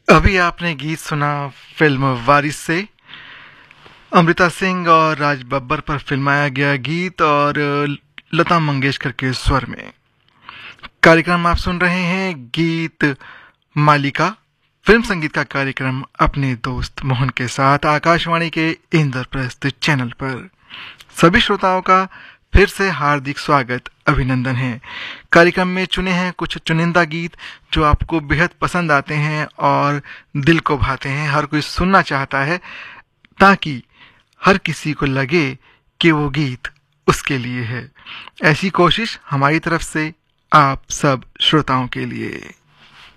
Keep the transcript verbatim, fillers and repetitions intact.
अभी आपने गीत सुना फिल्म वारिस से। अमृता सिंह और राज बब्बर पर फिल्माया गया गीत और लता मंगेशकर के स्वर में। कार्यक्रम आप सुन रहे हैं गीत मालिका फिल्म संगीत का कार्यक्रम अपने दोस्त मोहन के साथ आकाशवाणी के इंद्रप्रस्थ चैनल पर। सभी श्रोताओं का फिर से हार्दिक स्वागत अभिनंदन है। कार्यक्रम में चुने हैं कुछ चुनिंदा गीत जो आपको बेहद पसंद आते हैं और दिल को भाते हैं। हर कोई सुनना चाहता है ताकि हर किसी को लगे कि वो गीत उसके लिए है। ऐसी कोशिश हमारी तरफ से आप सब श्रोताओं के लिए।